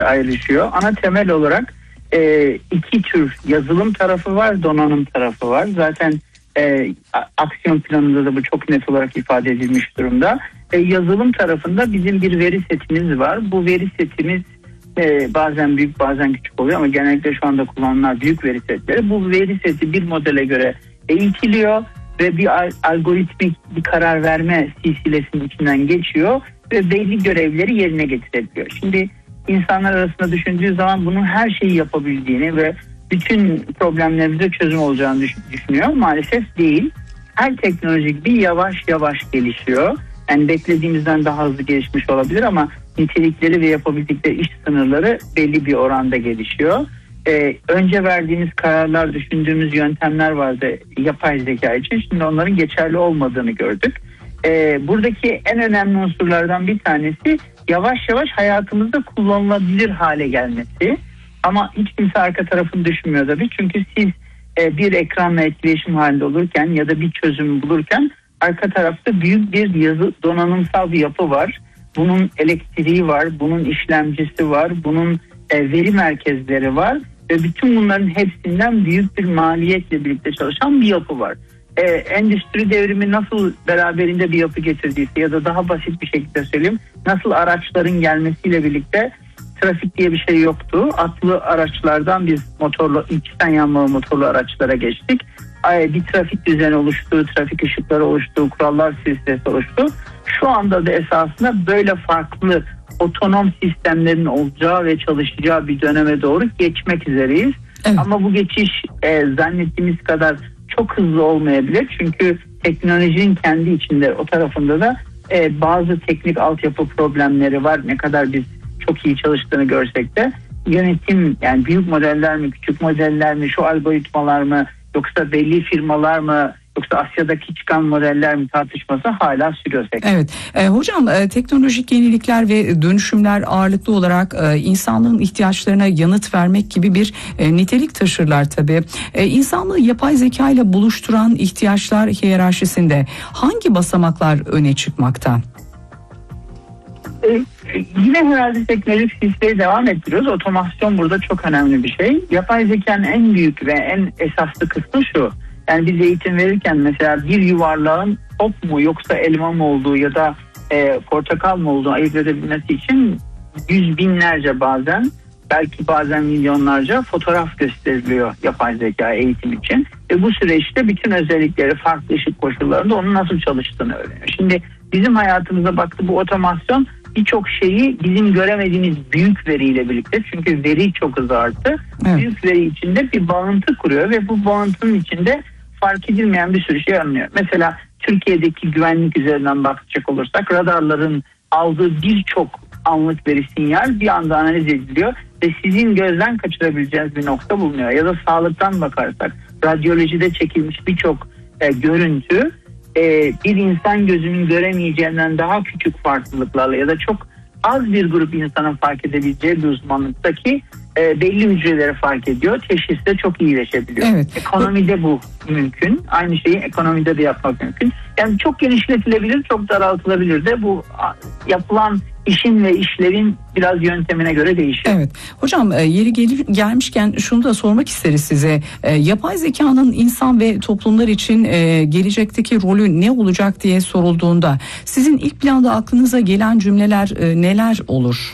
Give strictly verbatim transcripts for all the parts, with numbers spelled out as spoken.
ayrışıyor. Ana temel olarak e, iki tür yazılım tarafı var, donanım tarafı var. Zaten e, aksiyon planında da bu çok net olarak ifade edilmiş durumda. E, yazılım tarafında bizim bir veri setimiz var. Bu veri setimiz e, bazen büyük bazen küçük oluyor ama genellikle şu anda kullanılan büyük veri setleri. Bu veri seti bir modele göre eğitiliyor ve bir algoritmik bir karar verme silsilesinin içinden geçiyor ve belli görevleri yerine getirebiliyor. Şimdi insanlar arasında düşündüğü zaman bunun her şeyi yapabildiğini ve bütün problemlerimize çözüm olacağını düşünüyor. Maalesef değil. Her teknolojik bir yavaş yavaş gelişiyor. Yani beklediğimizden daha hızlı gelişmiş olabilir ama nitelikleri ve yapabildikleri iş sınırları belli bir oranda gelişiyor. Ee, önce verdiğimiz kararlar, düşündüğümüz yöntemler vardı yapay zeka için. Şimdi onların geçerli olmadığını gördük. Ee, buradaki en önemli unsurlardan bir tanesi yavaş yavaş hayatımızda kullanılabilir hale gelmesi. Ama hiç kimse arka tarafını düşünmüyor tabii. Çünkü siz e, bir ekranla etkileşim halinde olurken ya da bir çözüm bulurken arka tarafta büyük bir yazı donanımsal bir yapı var. Bunun elektriği var, bunun işlemcisi var, bunun e, veri merkezleri var ve bütün bunların hepsinden büyük bir maliyetle birlikte çalışan bir yapı var. Ee, endüstri devrimi nasıl beraberinde bir yapı getirdiyse ya da daha basit bir şekilde söyleyeyim, nasıl araçların gelmesiyle birlikte trafik diye bir şey yoktu. Atlı araçlardan biz motorlu, içten yanmalı motorlu araçlara geçtik. Bir trafik düzeni oluştu, trafik ışıkları oluştu, kurallar silsilesi oluştu. Şu anda da esasında böyle farklı otonom sistemlerin olacağı ve çalışacağı bir döneme doğru geçmek üzereyiz. Evet. Ama bu geçiş e, zannettiğimiz kadar çok hızlı olmayabilir. Çünkü teknolojinin kendi içinde o tarafında da e, bazı teknik altyapı problemleri var. Ne kadar biz çok iyi çalıştığını görsek de yönetim, yani büyük modeller mi, küçük modeller mi, şu algoritmalar mı, yoksa belli firmalar mı, yoksa Asya'daki çıkan modeller mi tartışması hala sürüyor. Evet. E, hocam e, teknolojik yenilikler ve dönüşümler ağırlıklı olarak e, insanlığın ihtiyaçlarına yanıt vermek gibi bir e, nitelik taşırlar tabii. E, insanlığı yapay zeka ile buluşturan ihtiyaçlar hiyerarşisinde hangi basamaklar öne çıkmakta? Ee, yine herhalde teknolojik silsileyi devam ettiriyoruz. Otomasyon burada çok önemli bir şey. Yapay zekanın en büyük ve en esaslı kısmı şu. Yani biz eğitim verirken mesela bir yuvarlağın top mu yoksa elma mı olduğu ya da e, portakal mı olduğu ayırt edebilmesi için yüz binlerce, bazen belki bazen milyonlarca fotoğraf gösteriliyor yapay zeka eğitim için. Ve bu süreçte bütün özellikleri, farklı ışık koşullarında onun nasıl çalıştığını öğreniyor. Şimdi bizim hayatımıza baktı bu otomasyon birçok şeyi bizim göremediğimiz büyük veriyle birlikte, çünkü veri çok hızlı arttı. Evet. Büyük veri içinde bir bağıntı kuruyor ve bu bağıntının içinde fark edilmeyen bir sürü şey anlıyor. Mesela Türkiye'deki güvenlik üzerinden bakacak olursak radarların aldığı birçok anlık veri, sinyal bir anda analiz ediliyor ve sizin gözden kaçırabileceğiniz bir nokta bulunuyor. Ya da sağlıktan bakarsak radyolojide çekilmiş birçok e, görüntü e, bir insan gözünün göremeyeceğinden daha küçük farklılıklarla ya da çok az bir grup insanın fark edebileceği bir uzmanlıktaki e, belli hücreleri fark ediyor. Teşhis de çok iyileşebiliyor. Evet. Ekonomide bu mümkün. Aynı şeyi ekonomide de yapmak mümkün. Yani çok genişletilebilir, çok daraltılabilir de bu yapılan işin ve işlerin biraz yöntemine göre değişiyor. Evet. Hocam yeri gelir, gelmişken şunu da sormak isteriz size. E, yapay zekanın insan ve toplumlar için e, gelecekteki rolü ne olacak diye sorulduğunda sizin ilk planda aklınıza gelen cümleler e, neler olur?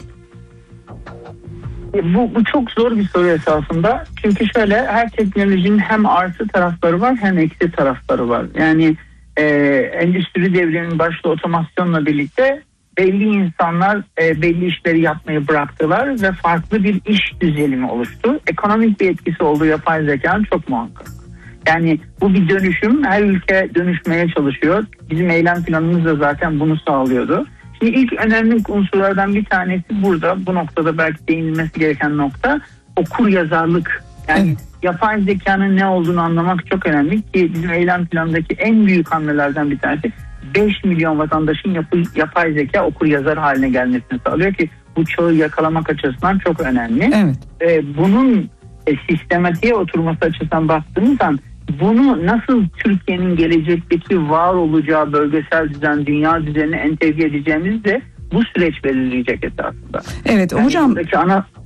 Bu, bu çok zor bir soru esasında. Çünkü şöyle, her teknolojinin hem artı tarafları var hem eksi tarafları var. Yani e, endüstri devriminin başta otomasyonla birlikte belli insanlar e, belli işleri yapmayı bıraktılar ve farklı bir iş düzenimi oluştu. Ekonomik bir etkisi olduğu yapay zekanın çok muhakkak. Yani bu bir dönüşüm. Her ülke dönüşmeye çalışıyor. Bizim eylem planımız da zaten bunu sağlıyordu. Şimdi ilk önemli unsurlardan bir tanesi burada, bu noktada belki değinilmesi gereken nokta okur yazarlık. Yani evet. Yapay zekanın ne olduğunu anlamak çok önemli ki bizim eylem planındaki en büyük hamlelerden bir tanesi beş milyon vatandaşın yapı, yapay zeka okur yazar haline gelmesini sağlıyor ki bu çağı yakalamak açısından çok önemli. Evet. Ee, bunun e, sistematiğe oturması açısından baktığımız zaman bunu nasıl Türkiye'nin gelecekteki var olacağı bölgesel düzen, dünya düzenine entegre edeceğimizi de bu süreç belirleyecek esasında. Evet yani hocam. Buradaki ana